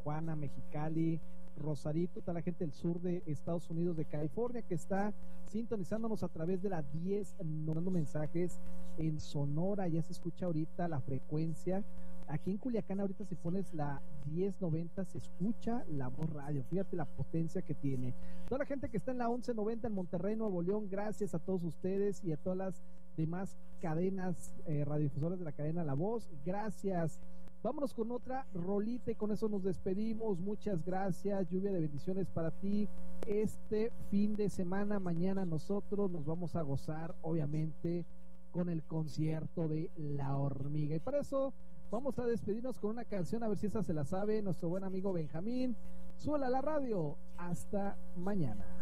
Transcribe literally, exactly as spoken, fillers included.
Tijuana, Mexicali, Rosarito, toda la gente del sur de Estados Unidos, de California, que está sintonizándonos a través de la diez, mandando mensajes en Sonora, ya se escucha ahorita la frecuencia. Aquí en Culiacán ahorita si pones la diez noventa se escucha La Voz Radio, fíjate la potencia que tiene. Toda la gente que está en la once noventa en Monterrey, Nuevo León, gracias a todos ustedes y a todas las demás cadenas eh, radiodifusoras de la cadena La Voz, gracias. Vámonos con otra rolita y con eso nos despedimos. Muchas gracias, lluvia de bendiciones para ti este fin de semana. Mañana nosotros nos vamos a gozar, obviamente, con el concierto de La Hormiga. Y para eso vamos a despedirnos con una canción, a ver si esa se la sabe nuestro buen amigo Benjamín. Súbela a la radio. Hasta mañana.